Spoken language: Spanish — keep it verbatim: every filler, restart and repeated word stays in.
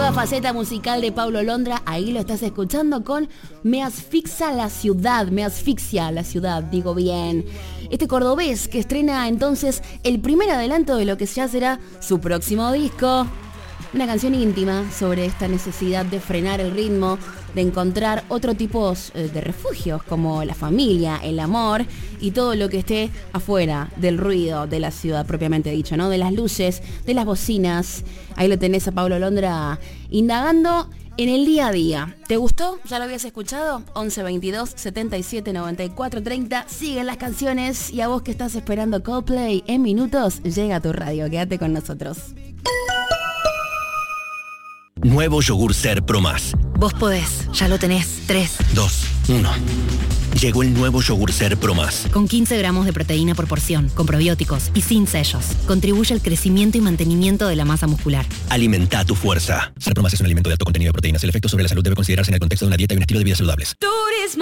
Nueva faceta musical de Paulo Londra, ahí lo estás escuchando con Me asfixia la ciudad, me asfixia la ciudad, digo bien. Este cordobés que estrena entonces el primer adelanto de lo que ya será su próximo disco. Una canción íntima sobre esta necesidad de frenar el ritmo, de encontrar otro tipo de refugios como la familia, el amor y todo lo que esté afuera del ruido de la ciudad propiamente dicho, ¿no? De las luces, de las bocinas. Ahí lo tenés a Paulo Londra indagando en el día a día. ¿Te gustó? ¿Ya lo habías escuchado? once veintidós setenta y siete noventa y cuatro treinta. Siguen las canciones y a vos que estás esperando Coldplay en minutos, llega a tu radio. Quédate con nosotros. Nuevo yogur Ser Pro Más. Vos podés, ya lo tenés. tres, dos, uno. Llegó el nuevo yogur Ser Pro Más. Con quince gramos de proteína por porción, con probióticos y sin sellos. Contribuye al crecimiento y mantenimiento de la masa muscular. Alimenta tu fuerza. Ser Pro Más es un alimento de alto contenido de proteínas. El efecto sobre la salud debe considerarse en el contexto de una dieta y un estilo de vida saludables. Turismo.